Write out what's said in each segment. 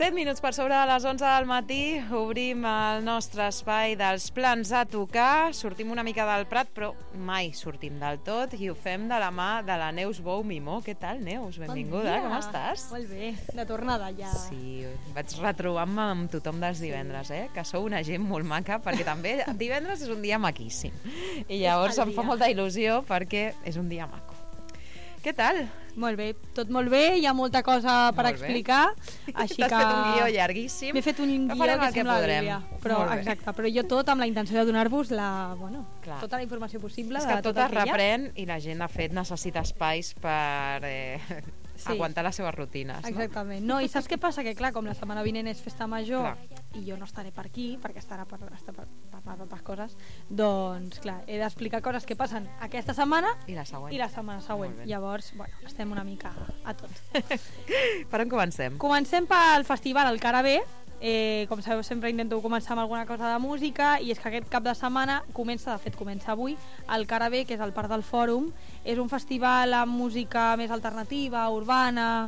7 minuts per sobre de les 11 del matí, obrim el nostre espai dels plans a tocar, sortim una mica del Prat, però mai sortim del tot i ho fem de la mà de la Neus Bou Mimó. Què tal, Neus? Benvinguda, com estàs? Molt bé, de tornada ja. Sí, vaig retrobar-me amb tothom dels divendres, que sou una gent molt maca, perquè també divendres és un dia maquíssim. I llavors em fa molta il·lusió perquè és un dia maco. Què tal? Molt bé, tot molt bé, hi ha molta cosa per explicar. Així que... T'has fet un guió llarguíssim. M'he fet un guió que sembla la Bíblia. Exacte, però jo tot amb la intenció de donar-vos tota la informació possible. És que tot es reprèn i la gent, de fet, necessita espais per aguantar les seves rutines. Exactament. No, i saps què passa? Que clar, com la setmana vinent és festa major i jo no estaré per aquí, perquè estarà per altres coses, doncs clar, he d'explicar coses que passen aquesta setmana i la setmana següent. Llavors, bueno, estem una mica a tot. Per on comencem? Comencem pel festival El Carabé. Com sabeu, sempre intento començar amb alguna cosa de música, i és que aquest cap de setmana comença avui, el Carabé, que és al Parc del Fòrum. És un festival amb música més alternativa, urbana,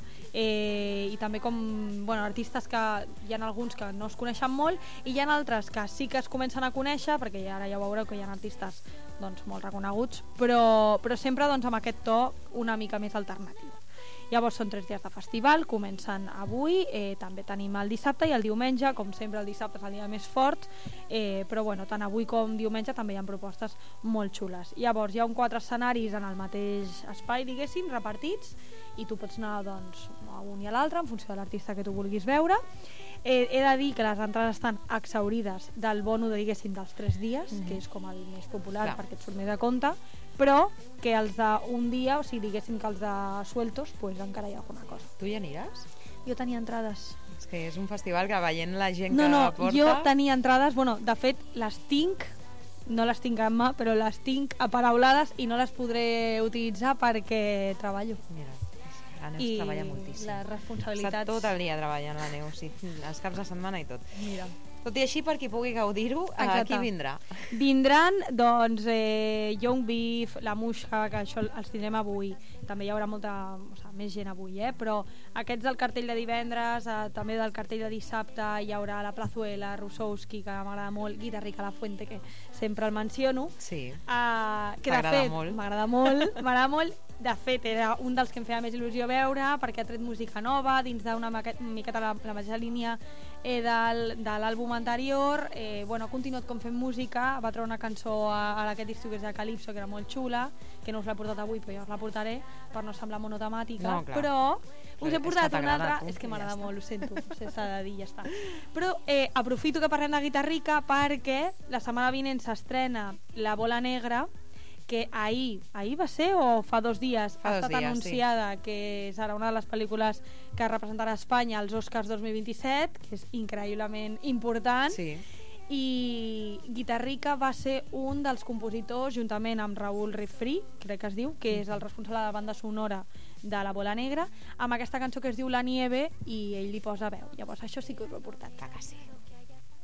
i també artistes que hi ha alguns que no es coneixen molt i hi ha altres que sí que es comencen a conèixer, perquè ara ja veureu que hi ha artistes molt reconeguts, però sempre amb aquest to una mica més alternatiu. Llavors són 3 dies de festival, comencen avui, també tenim el dissabte i el diumenge, com sempre el dissabte és el dia més fort, però tant avui com diumenge també hi ha propostes molt xules. Llavors hi ha 4 escenaris en el mateix espai, diguéssim, repartits, i tu pots anar a un i a l'altre en funció de l'artista que tu vulguis veure. He de dir que les entrades estan exhaurides del bono, diguéssim, dels 3 dies, que és com el més popular perquè et surt més a compte, però que els d'un dia, o sigui, diguéssim que els de sueltos, encara hi ha alguna cosa. Tu hi aniràs? Jo tenia entrades. És que és un festival que veient la gent que porta... Jo tenia entrades, de fet les tinc, no les tinc en mà, però les tinc aparaulades i no les podré utilitzar perquè treballo. Mira, la Neus treballa moltíssim. Les responsabilitats... Està tot el dia treballant la Neus, els caps de setmana i tot. Mira. Tot i així, per qui pugui gaudir-ho, qui vindrà? Vindran, Young Beef, La Muixca, que això els tindrem avui. També hi haurà més gent avui, però aquests del cartell de divendres, també del cartell de dissabte, hi haurà la Plazuela, Rusowski, que m'agrada molt, Guitarrica La Fuente, que sempre el menciono. Sí, m'agrada molt. De fet, era un dels que em feia més il·lusió veure, perquè ha tret música nova dins d'una miqueta la mateixa línia de l'àlbum anterior. Ha continuat com fent música, va treure una cançó a aquest estiu que és de Calypso, que era molt xula, que no us l'he portat avui, però jo us la portaré per no semblar monotemàtica, però us he portat una altra, és que m'agrada molt, ho sento, s'ha de dir, ja està. Però aprofito que parlem de Guitarrica perquè la setmana vinent s'estrena La Bola Negra, que ahir va ser o fa 2 dies ha estat anunciada, que serà una de les pel·lícules que representarà Espanya als Oscars 2027, que és increïblement important. I Guitarrica va ser un dels compositors, juntament amb Raúl Refri, crec que es diu, que és el responsable de la banda sonora de La Bola Negra, amb aquesta cançó que es diu La Nieve, i ell li posa veu. Llavors això sí que us ho he portat. Que sí.